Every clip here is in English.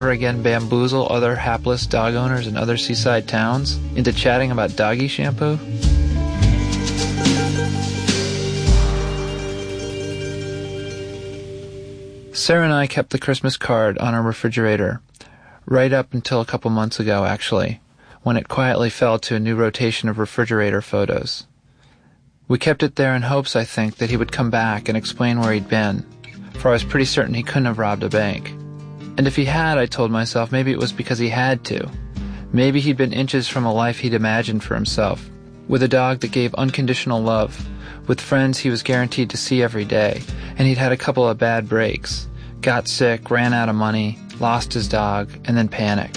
again bamboozle other hapless dog owners in other seaside towns into chatting about doggy shampoo? Sarah and I kept the Christmas card on our refrigerator, right up until a couple months ago, actually, when it quietly fell to a new rotation of refrigerator photos. We kept it there in hopes, I think, that he would come back and explain where he'd been, for I was pretty certain he couldn't have robbed a bank. And if he had, I told myself, maybe it was because he had to. Maybe he'd been inches from a life he'd imagined for himself, with a dog that gave unconditional love, with friends he was guaranteed to see every day, and he'd had a couple of bad breaks, got sick, ran out of money, lost his dog, and then panicked.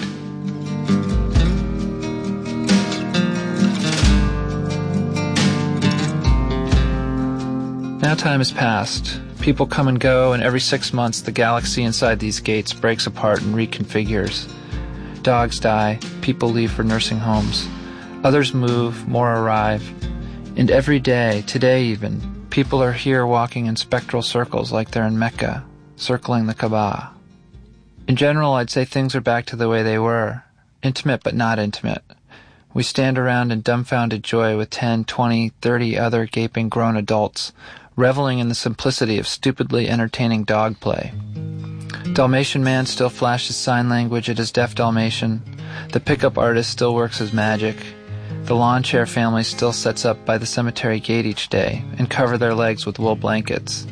Now time has passed. People come and go, and every 6 months the galaxy inside these gates breaks apart and reconfigures. Dogs die, people leave for nursing homes. Others move, more arrive. And every day, today even, people are here walking in spectral circles like they're in Mecca, circling the Kaaba. In general, I'd say things are back to the way they were. Intimate but not intimate. We stand around in dumbfounded joy with 10, 20, 30 other gaping grown adults, reveling in the simplicity of stupidly entertaining dog play. Dalmatian man still flashes sign language at his deaf Dalmatian. The pickup artist still works his magic. The lawn chair family still sets up by the cemetery gate each day and cover their legs with wool blankets.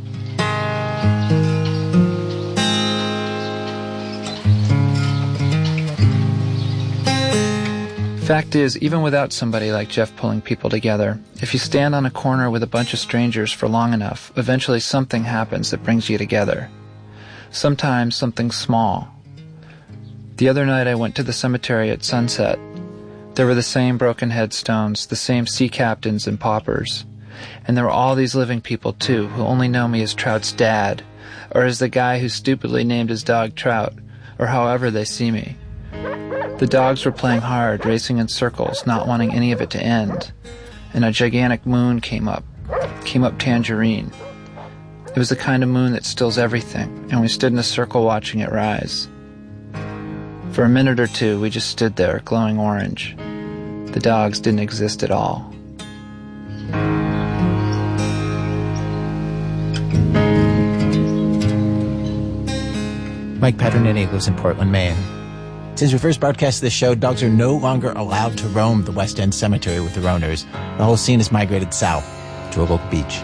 Fact is, even without somebody like Jeff pulling people together, if you stand on a corner with a bunch of strangers for long enough, eventually something happens that brings you together. Sometimes something small. The other night I went to the cemetery at sunset. There were the same broken headstones, the same sea captains and paupers. And there were all these living people, too, who only know me as Trout's dad, or as the guy who stupidly named his dog Trout, or however they see me. The dogs were playing hard, racing in circles, not wanting any of it to end. And a gigantic moon came up tangerine. It was the kind of moon that stills everything, and we stood in a circle watching it rise. For a minute or two, we just stood there, glowing orange. The dogs didn't exist at all. Mike Paternini lives in Portland, Maine. Since we first broadcast this show, dogs are no longer allowed to roam the West End Cemetery with their owners. The whole scene has migrated south to a local beach.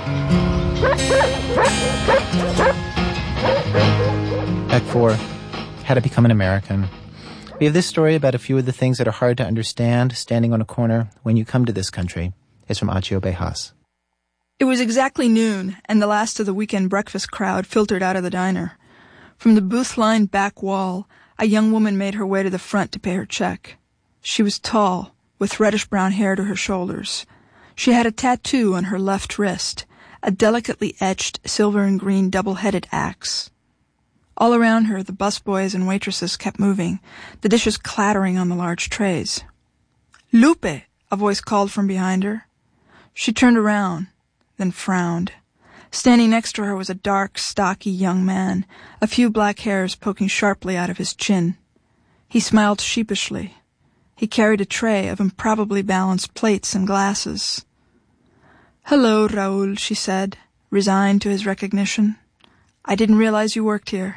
Act 4, How to Become an American. We have this story about a few of the things that are hard to understand standing on a corner when you come to this country. It's from Accio Bejas. It was exactly noon, and the last of the weekend breakfast crowd filtered out of the diner. From the booth-lined back wall, a young woman made her way to the front to pay her check. She was tall, with reddish-brown hair to her shoulders. She had a tattoo on her left wrist, a delicately etched silver and green double-headed axe. All around her, the busboys and waitresses kept moving, the dishes clattering on the large trays. "Lupe!" a voice called from behind her. She turned around, then frowned. Standing next to her was a dark, stocky young man, a few black hairs poking sharply out of his chin. He smiled sheepishly. He carried a tray of improbably balanced plates and glasses. "Hello, Raoul," she said, resigned to his recognition. "I didn't realize you worked here."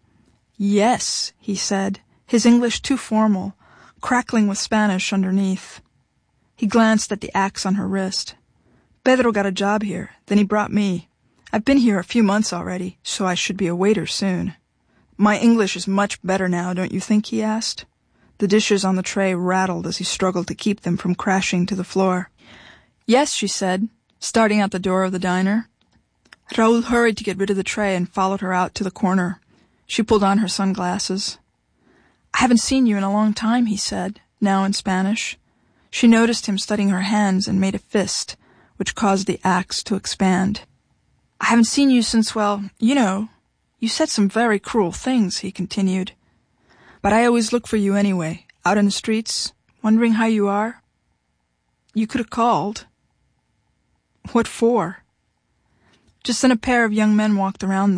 "Yes," he said, his English too formal, crackling with Spanish underneath. He glanced at the axe on her wrist. "Pedro got a job here, then he brought me. I've been here a few months already, so I should be a waiter soon." "My English is much better now, don't you think?" he asked. The dishes on the tray rattled as he struggled to keep them from crashing to the floor. "Yes," she said, starting out the door of the diner. Raoul hurried to get rid of the tray and followed her out to the corner. She pulled on her sunglasses. "I haven't seen you in a long time," he said, now in Spanish. She noticed him studying her hands and made a fist, which caused the axe to expand. "I haven't seen you since, well, you know. You said some very cruel things," he continued. "But I always look for you anyway, out in the streets, wondering how you are. You could have called." "What for?" Just then a pair of young men walked around them,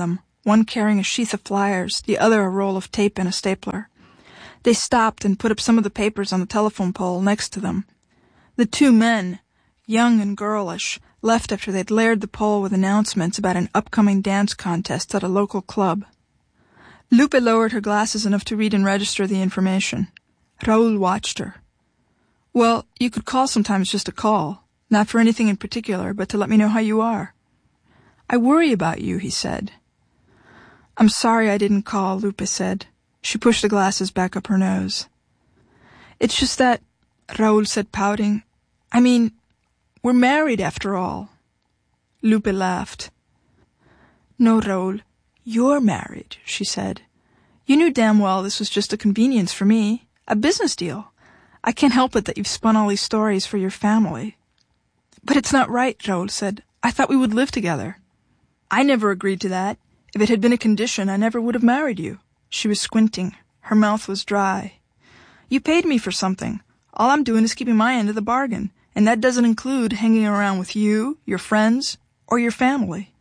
one carrying a sheath of flyers, the other a roll of tape and a stapler. They stopped and put up some of the papers on the telephone pole next to them. The two men, young and girlish, left after they'd layered the pole with announcements about an upcoming dance contest at a local club. Lupe lowered her glasses enough to read and register the information. Raul watched her. "Well, you could call sometimes just to call. Not for anything in particular, but to let me know how you are." "I worry about you," he said. "I'm sorry I didn't call," Lupe said. She pushed the glasses back up her nose. "It's just that," Raul said, pouting. "I mean, we're married after all." Lupe laughed. "No, Raul, you're married," she said. "You knew damn well this was just a convenience for me, a business deal. I can't help it that you've spun all these stories for your family." "But it's not right," Raul said. "I thought we would live together." "I never agreed to that. If it had been a condition, I never would have married you." She was squinting. Her mouth was dry. "You paid me for something. All I'm doing is keeping my end of the bargain, and that doesn't include hanging around with you, your friends, or your family."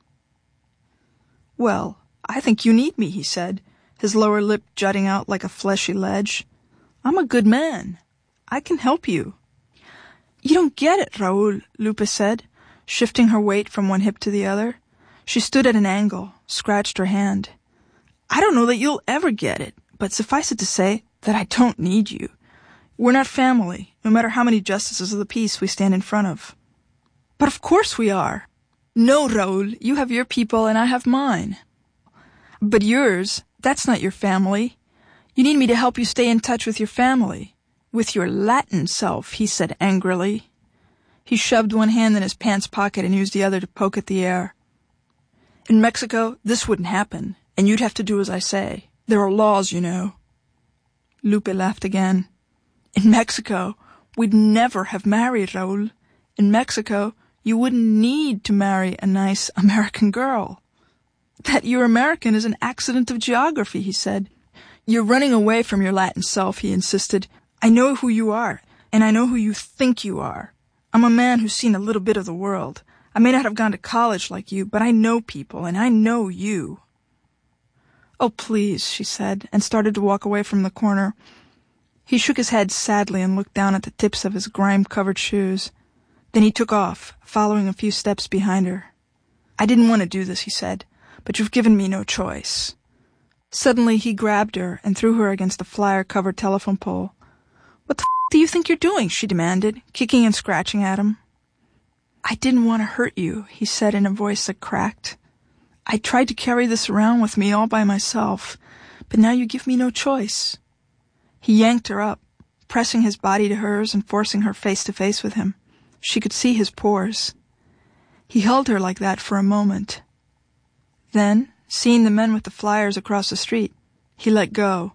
"Well, I think you need me," he said, his lower lip jutting out like a fleshy ledge. "I'm a good man. I can help you." "You don't get it, Raul," Lupe said, shifting her weight from one hip to the other. She stood at an angle, scratched her hand. "I don't know that you'll ever get it, but suffice it to say that I don't need you. We're not family, no matter how many justices of the peace we stand in front of." "But of course we are." "No, Raul, you have your people and I have mine." "But yours, that's not your family. You need me to help you stay in touch with your family. With your Latin self," he said angrily. He shoved one hand in his pants pocket and used the other to poke at the air. "In Mexico, this wouldn't happen, and you'd have to do as I say. There are laws, you know." Lupe laughed again. "In Mexico, we'd never have married, Raul. In Mexico, you wouldn't need to marry a nice American girl." "That you're American is an accident of geography," he said. "You're running away from your Latin self," he insisted. "I know who you are, and I know who you think you are. I'm a man who's seen a little bit of the world. I may not have gone to college like you, but I know people, and I know you." "Oh, please," she said, and started to walk away from the corner. He shook his head sadly and looked down at the tips of his grime-covered shoes. Then he took off, following a few steps behind her. "I didn't want to do this," he said, "but you've given me no choice." Suddenly he grabbed her and threw her against the flyer-covered telephone pole. "What the do you think you're doing?" she demanded, kicking and scratching at him. "I didn't want to hurt you," he said in a voice that cracked. "I tried to carry this around with me all by myself, but now you give me no choice." He yanked her up, pressing his body to hers and forcing her face to face with him. She could see his pores. He held her like that for a moment. Then, seeing the men with the flyers across the street, he let go.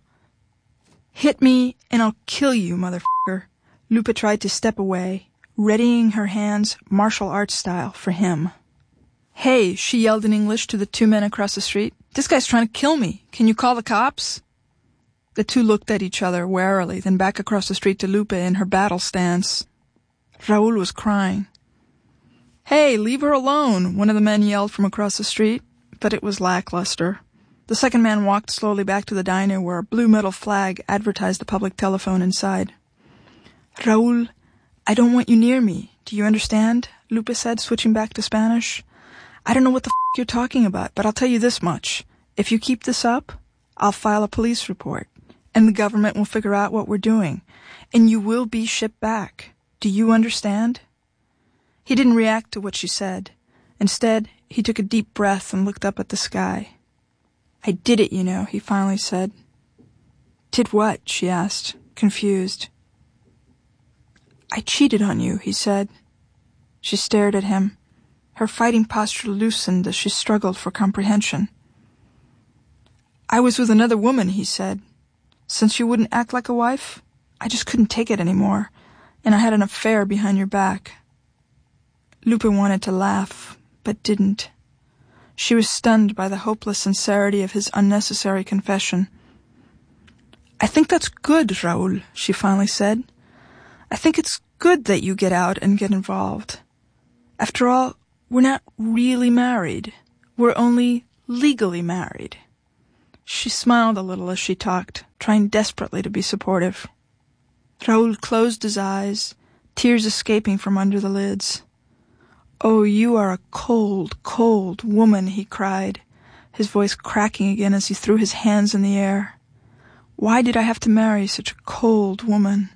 "Hit me, and I'll kill you, motherfucker." Lupe tried to step away, readying her hands, martial arts style, for him. "Hey," she yelled in English to the two men across the street. "This guy's trying to kill me. Can you call the cops?" The two looked at each other warily, then back across the street to Lupe in her battle stance. Raul was crying. "Hey, leave her alone," one of the men yelled from across the street, but it was lackluster. The second man walked slowly back to the diner where a blue metal flag advertised the public telephone inside. "Raul, I don't want you near me. Do you understand?" Lupe said, switching back to Spanish. "I don't know what the you're talking about, but I'll tell you this much. If you keep this up, I'll file a police report, and the government will figure out what we're doing, and you will be shipped back. Do you understand?" He didn't react to what she said. Instead, he took a deep breath and looked up at the sky. "I did it, you know," he finally said. "Did what?" she asked, confused. "I cheated on you," he said. She stared at him. Her fighting posture loosened as she struggled for comprehension. "I was with another woman," he said. "Since you wouldn't act like a wife, I just couldn't take it anymore, and I had an affair behind your back." Lupe wanted to laugh, but didn't. She was stunned by the hopeless sincerity of his unnecessary confession. "I think that's good, Raul," she finally said. "I think it's good that you get out and get involved. After all, we're not really married. We're only legally married. She smiled a little as she talked, trying desperately to be supportive. Raúl closed his eyes, tears escaping from under the lids. "Oh, you are a cold, cold woman," he cried, his voice cracking again as he threw his hands in the air. "Why did I have to marry such a cold woman?"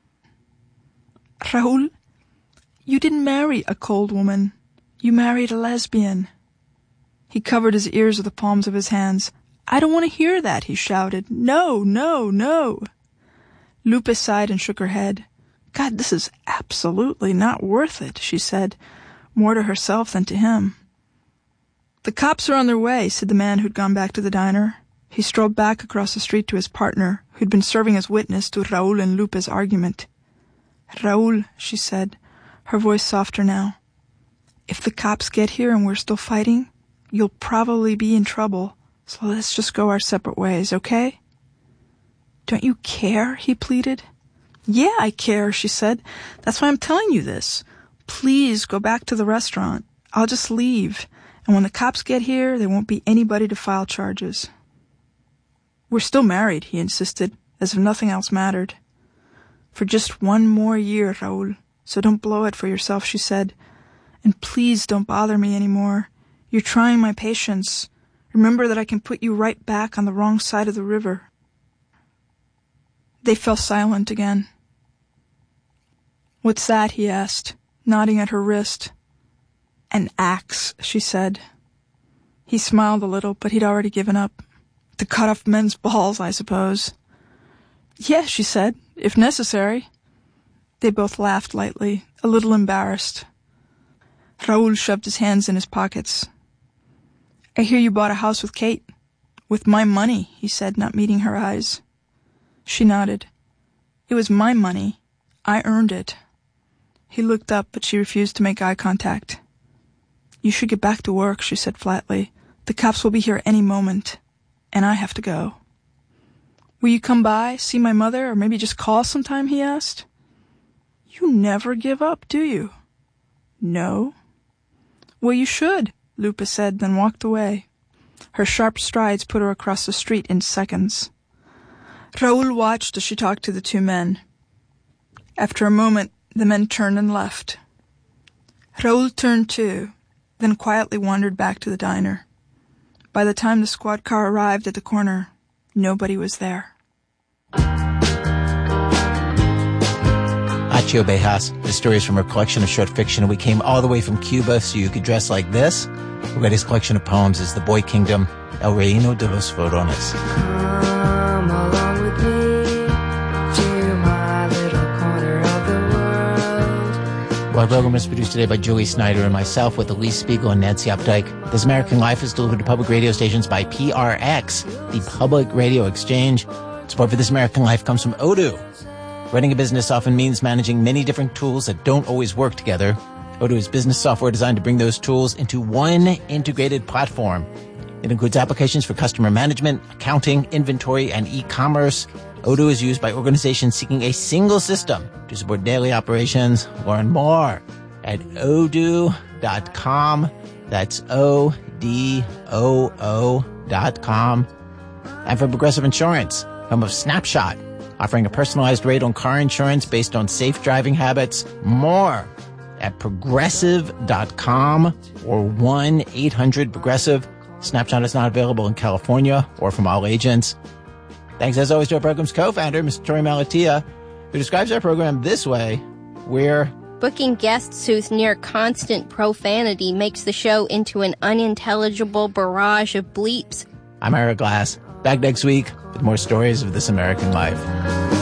"Raúl, you didn't marry a cold woman. You married a lesbian." He covered his ears with the palms of his hands. "I don't want to hear that," he shouted. "No, no, no." Lupe sighed and shook her head. "God, this is absolutely not worth it," she said, more to herself than to him. "The cops are on their way," said the man who'd gone back to the diner. He strolled back across the street to his partner, who'd been serving as witness to Raúl and Lupe's argument. "Raúl," she said, her voice softer now, "if the cops get here and we're still fighting, you'll probably be in trouble, so let's just go our separate ways, okay?" "Don't you care?" he pleaded. "Yeah, I care," she said. "That's why I'm telling you this. Please go back to the restaurant. I'll just leave, and when the cops get here, there won't be anybody to file charges." "We're still married," he insisted, as if nothing else mattered. "For just one more year, Raúl, so don't blow it for yourself," she said. "And please don't bother me anymore. You're trying my patience. Remember that I can put you right back on the wrong side of the river." They fell silent again. "What's that?" he asked, nodding at her wrist. "An axe," she said. He smiled a little, but he'd already given up. "To cut off men's balls, I suppose." "Yes," she said, "if necessary." They both laughed lightly, a little embarrassed. Raúl shoved his hands in his pockets. "I hear you bought a house with Kate." "With my money," he said, not meeting her eyes. She nodded. "It was my money. I earned it." He looked up, but she refused to make eye contact. "You should get back to work," she said flatly. "The cops will be here any moment, and I have to go." "Will you come by, see my mother, or maybe just call sometime?" he asked. "You never give up, do you?" "No." "Well, you should," Lupe said, then walked away. Her sharp strides put her across the street in seconds. Raúl watched as she talked to the two men. After a moment, the men turned and left. Raúl turned too, then quietly wandered back to the diner. By the time the squad car arrived at the corner, nobody was there. Accio Bejas. This story is from her collection of short fiction, and we came all the way from Cuba so you could dress like this. Her latest collection of poems is The Boy Kingdom, El Reino de los Forones. Come along with me to my little corner of the world. Our program is produced today by Julie Snyder and myself with Elise Spiegel and Nancy Updike. This American Life is delivered to public radio stations by PRX, the Public Radio Exchange. Support for This American Life comes from Odoo. Running a business often means managing many different tools that don't always work together. Odoo is business software designed to bring those tools into one integrated platform. It includes applications for customer management, accounting, inventory, and e-commerce. Odoo is used by organizations seeking a single system to support daily operations. Learn more at odoo.com. That's ODOO.com. And for Progressive Insurance, home of Snapshot, offering a personalized rate on car insurance based on safe driving habits. More at progressive.com or 1-800-PROGRESSIVE. Snapshot is not available in California or from all agents. Thanks as always to our program's co-founder, Mr. Tori Malatia, who describes our program this way. We're booking guests whose near constant profanity makes the show into an unintelligible barrage of bleeps. I'm Ira Glass. Back next week with more stories of This American Life.